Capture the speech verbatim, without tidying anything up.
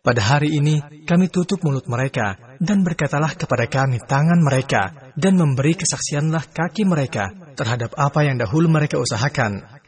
pada hari ini kami tutup mulut mereka, dan berkatalah kepada kami tangan mereka, dan memberi kesaksianlah kaki mereka terhadap apa yang dahulu mereka usahakan.